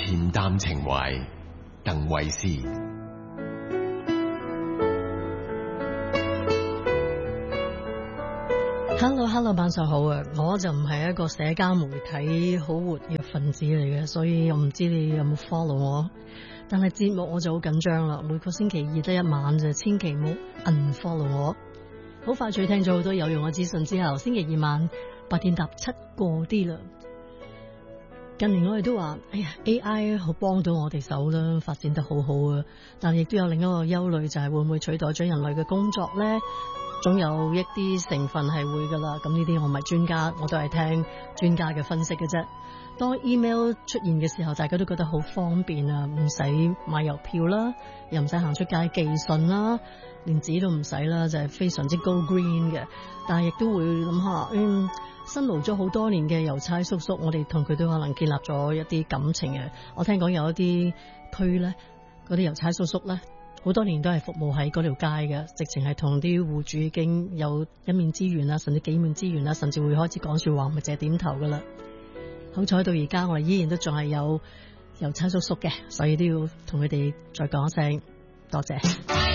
恬淡情懷，鄧慧思。 Hello， 晚上好啊！我就唔係一個社交媒體好活躍分子嚟嘅，所以我唔知你有冇 follow 我。但係節目我就好緊張啦，每個星期二得一晚就千祈唔好 unfollow 我。好快脆聽咗好多有用嘅資訊之後，星期二晚8點搭7過啲啦。近年我哋都話，哎呀 AI 好幫到我哋手啦，發展得好好啊。但係亦都有另一個憂慮，就係會唔會取代咗人類嘅工作呢？總有一啲成分係會噶啦。咁呢啲我唔係專家，我都係聽專家嘅分析嘅啫。當 email 出現嘅時候，大家都覺得好方便啊，唔使買郵票啦，又唔使行出街寄信啦，連紙都唔使啦，就係非常之 go green 嘅。但係亦都會諗下，辛勞咗好多年嘅郵差叔叔，我哋同佢都可能建立咗一啲感情嘅。我聽講有一啲區咧，嗰啲郵差叔叔咧，好多年都係服務喺嗰條街嘅，直情係同啲戶主已經有一面之緣啦，甚至幾面之緣啦，甚至會開始講說話，唔係淨係點頭噶啦。好彩到而家我哋依然都仲係有郵差叔叔嘅，所以都要同佢哋再講一聲多謝。